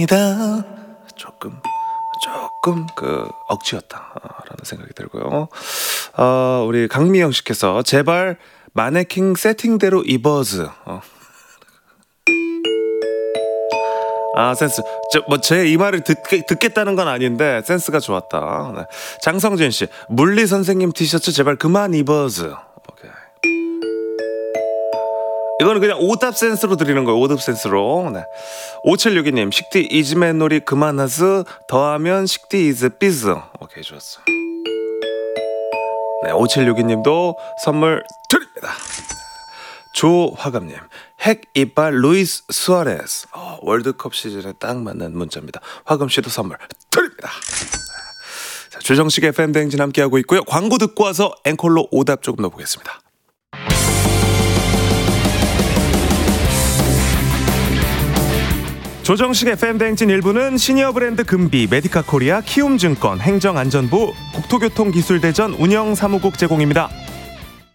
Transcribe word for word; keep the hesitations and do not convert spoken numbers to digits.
이다 조금 조금 그 억지였다라는 생각이 들고요. 어, 우리 강미영 씨께서 제발 마네킹 세팅대로 입어즈. 어. 아 센스. 뭐제 이 말을 듣, 듣겠다는 건 아닌데 센스가 좋았다. 네. 장성진 씨 물리 선생님 티셔츠 제발 그만 입어즈. 오케이. 이거는 그냥 오답 센스로 드리는 거예요. 오답 센스로. 네. 오칠육이 님 식디 이즈맨 놀이 그만하즈 더하면 식디 이즈 삐즈. 오케이 좋았어. 네. 오칠육이 님도 선물 드립니다. 조화감님 핵 이빨 루이스 수아레스. 어, 월드컵 시즌에 딱 맞는 문자입니다. 화감씨도 선물 드립니다. 자, 조정식의 에프엠 대행진 함께하고 있고요. 광고 듣고 와서 앵콜로 오답 조금 넣어보겠습니다. 조정식의 에프엠 대행진 일부는 시니어 브랜드 금비, 메디카 코리아, 키움증권, 행정안전부, 국토교통기술대전 운영사무국 제공입니다.